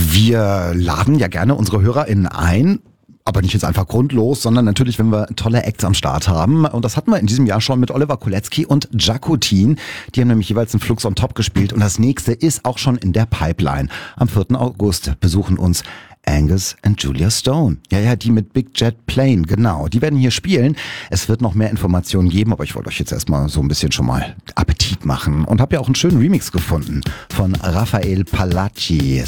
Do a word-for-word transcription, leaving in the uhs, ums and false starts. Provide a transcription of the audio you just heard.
Wir laden ja gerne unsere HörerInnen ein. Aber nicht jetzt einfach grundlos, sondern natürlich, wenn wir tolle Acts am Start haben. Und das hatten wir in diesem Jahr schon mit Oliver Kolecki und Jakutin. Die haben nämlich jeweils einen Flux on Top gespielt. Und das nächste ist auch schon in der Pipeline. Am vierten August besuchen uns Angus und Julia Stone. Ja, ja, die mit Big Jet Plane, genau. Die werden hier spielen. Es wird noch mehr Informationen geben, aber ich wollte euch jetzt erstmal so ein bisschen schon mal Appetit machen. Und habe ja auch einen schönen Remix gefunden von Rafael Palacci.